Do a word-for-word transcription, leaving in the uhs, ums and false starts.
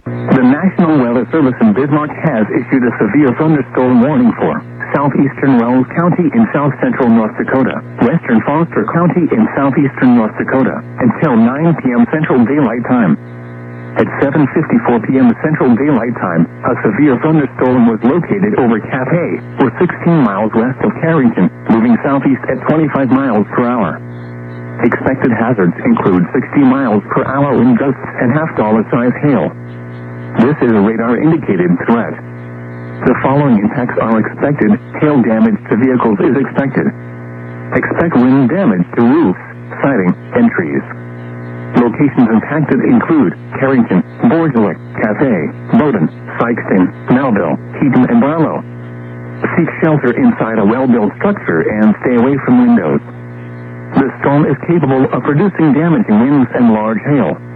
The National Weather Service in Bismarck has issued a severe thunderstorm warning for southeastern Wells County in south-central North Dakota, western Foster County in southeastern North Dakota, until nine p.m. Central Daylight Time. At seven fifty-four p.m. Central Daylight Time, a severe thunderstorm was located over Cathay, or sixteen miles west of Carrington, moving southeast at twenty-five miles per hour. Expected hazards include sixty miles per hour wind gusts and half-dollar-size hail. This is a radar-indicated threat. The following impacts are expected. Hail damage to vehicles is expected. Expect wind damage to roofs, siding, and trees. Locations impacted include Carrington, Borgelick, Cathay, Bowden, Sikeston, Melville, Heaton, and Barlow. Seek shelter inside a well-built structure and stay away from windows. The storm is capable of producing damaging winds and large hail.